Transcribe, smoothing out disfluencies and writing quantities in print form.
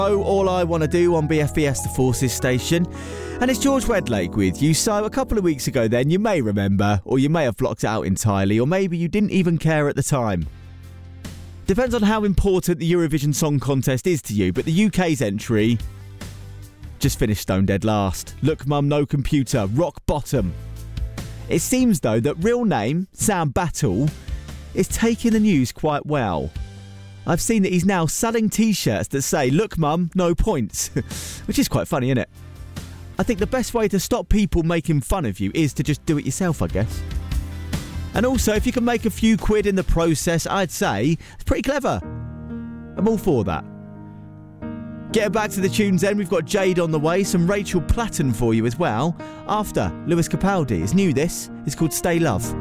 Oh, All I Want to Do on BFBS The Forces station. And it's George Wedlake with you. So a couple of weeks ago then, you may remember, or you may have blocked it out entirely, or maybe you didn't even care at the time. Depends on how important the Eurovision Song Contest is to you, but the UK's entry just finished stone dead last. Look Mum, No Computer, rock bottom. It seems though that real name, Sam Battle, is taking the news quite well. I've seen that he's now selling t-shirts that say, look mum, no points. Which is quite funny, isn't it? I think the best way to stop people making fun of you is to just do it yourself, I guess. And also, if you can make a few quid in the process, I'd say it's pretty clever. I'm all for that. Getting back to the tunes then, we've got Jade on the way, some Rachel Platten for you as well. After Lewis Capaldi. It's new this, it's called Stay Love.